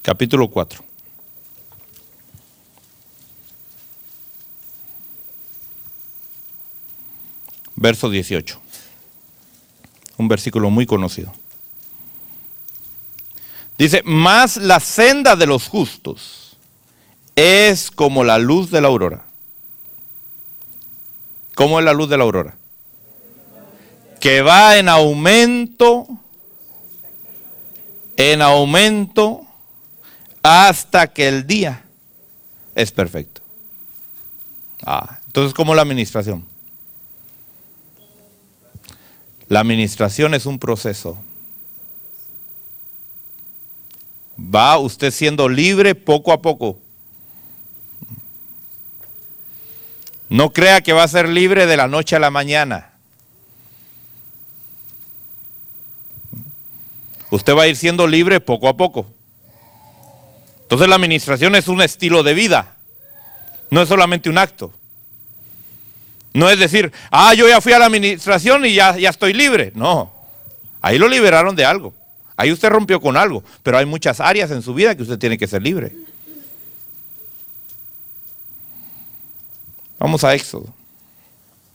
capítulo 4. Verso 18. Un versículo muy conocido. Dice, mas la senda de los justos es como la luz de la aurora. ¿Cómo es la luz de la aurora? Que va en aumento hasta que el día es perfecto. Entonces, ¿cómo es la administración? La administración es un proceso. Va usted siendo libre poco a poco. No crea que va a ser libre de la noche a la mañana. Usted va a ir siendo libre poco a poco. Entonces la administración es un estilo de vida. No es solamente un acto. No es decir, yo ya fui a la administración y ya estoy libre. No, ahí lo liberaron de algo. Ahí usted rompió con algo, pero hay muchas áreas en su vida que usted tiene que ser libre. Vamos a Éxodo.